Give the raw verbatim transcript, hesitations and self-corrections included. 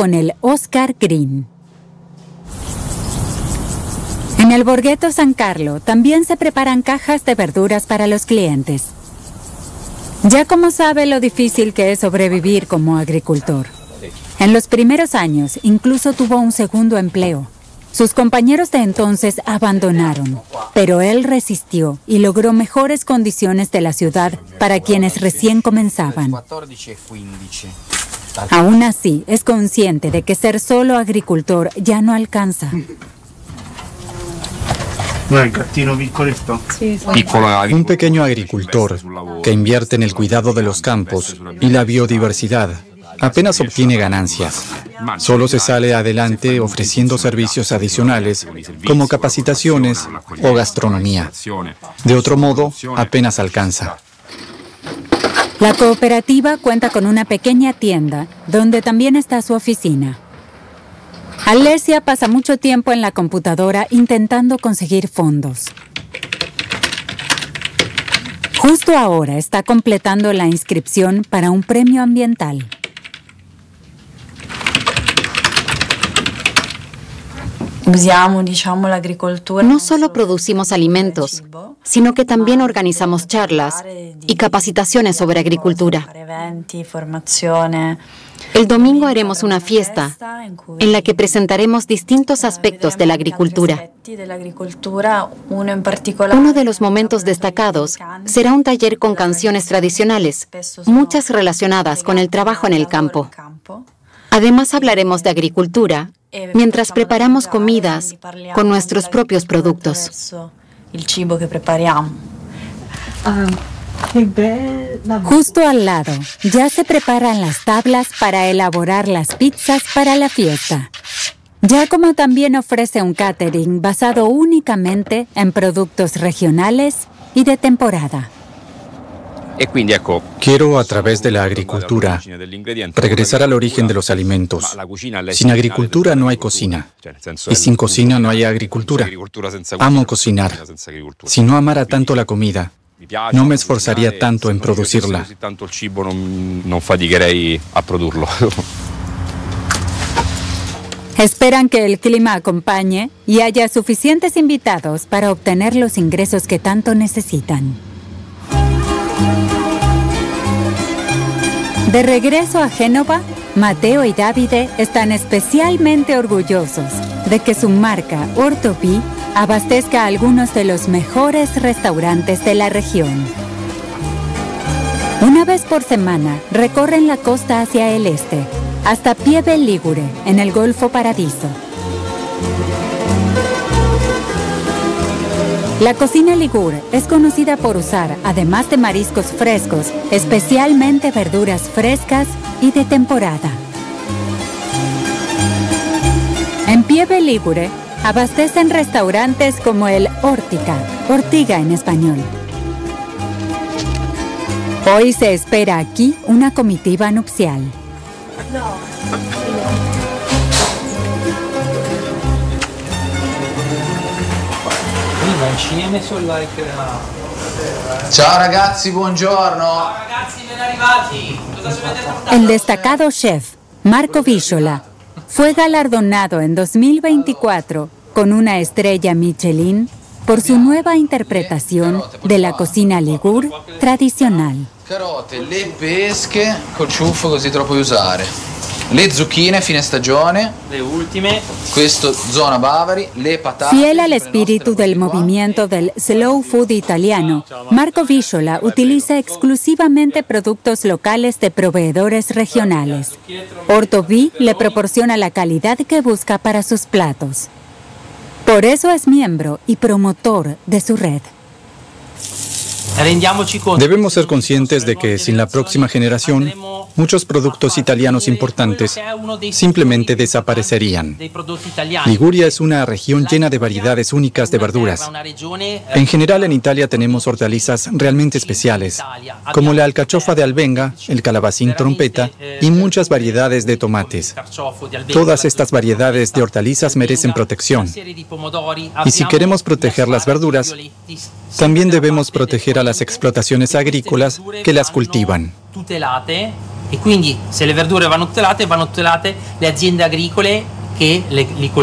con el Oscar Green. En el Borghetto San Carlo también se preparan cajas de verduras para los clientes. Giacomo sabe lo difícil que es sobrevivir como agricultor. En los primeros años incluso tuvo un segundo empleo. Sus compañeros de entonces abandonaron, pero él resistió y logró mejores condiciones de la ciudad para quienes recién comenzaban. Aún así, es consciente de que ser solo agricultor ya no alcanza. Un pequeño agricultor que invierte en el cuidado de los campos y la biodiversidad apenas obtiene ganancias. Solo se sale adelante ofreciendo servicios adicionales como capacitaciones o gastronomía. De otro modo, apenas alcanza. La cooperativa cuenta con una pequeña tienda donde también está su oficina. Alessia pasa mucho tiempo en la computadora intentando conseguir fondos. Justo ahora está completando la inscripción para un premio ambiental. No solo producimos alimentos, sino que también organizamos charlas y capacitaciones sobre agricultura. El domingo haremos una fiesta en la que presentaremos distintos aspectos de la agricultura. Uno de los momentos destacados será un taller con canciones tradicionales, muchas relacionadas con el trabajo en el campo. Además hablaremos de agricultura mientras preparamos comidas con nuestros propios productos. Justo al lado, ya se preparan las tablas para elaborar las pizzas para la fiesta. Giacomo también ofrece un catering basado únicamente en productos regionales y de temporada. Quiero, a través de la agricultura, regresar al origen de los alimentos. Sin agricultura no hay cocina, y sin cocina no hay agricultura. Amo cocinar. Si no amara tanto la comida, no me esforzaría tanto en producirla. Esperan que el clima acompañe y haya suficientes invitados para obtener los ingresos que tanto necesitan. De regreso a Génova, Matteo y Davide están especialmente orgullosos de que su marca Orto B abastezca a algunos de los mejores restaurantes de la región. Una vez por semana recorren la costa hacia el este, hasta Pieve Ligure, en el Golfo Paradiso. La cocina ligure es conocida por usar, además de mariscos frescos, especialmente verduras frescas y de temporada. En Pieve Ligure abastecen restaurantes como el Ortica, Ortiga en español. Hoy se espera aquí una comitiva nupcial. Ciao ragazzi, buongiorno. Ciao ragazzi, ben arrivati. Cosa ci avete portato? El destacado chef Marco Visciola fue galardonado en dos mil veinticuatro con una estrella Michelin por su nueva interpretación de la cocina ligure tradicional. Carote, le pesche col ciuffo così te lo puoi usare. Le zucchine fine stagione, le ultime. Questo zona Bavari, le patate. Fiel al espíritu del movimiento del slow food italiano, Marco Visciola utiliza exclusivamente productos locales de proveedores regionales. Orto B le proporciona la calidad que busca para sus platos. Por eso es miembro y promotor de su red. Debemos ser conscientes de que sin la próxima generación, muchos productos italianos importantes simplemente desaparecerían. Liguria es una región llena de variedades únicas de verduras. En general, en Italia tenemos hortalizas realmente especiales, como la alcachofa de albenga, el calabacín trompeta y muchas variedades de tomates. Todas estas variedades de hortalizas merecen protección. Y si queremos proteger las verduras, también debemos proteger a las explotaciones agrícolas que las cultivan. E quindi se le verdure vanno tutelate, vanno tutelate le aziende agricole che le, li